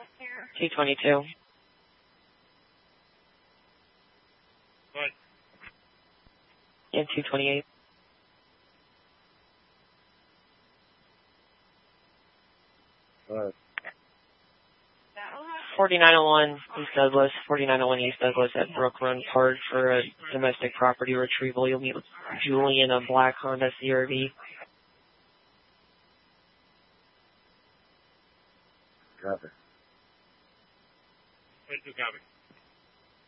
222. What? And 228. What? 4901 East Douglas, 4901 East Douglas at Brook Run Park for a domestic property retrieval. You'll meet with Julie in a black Honda CRV. Copy. Wait, copy.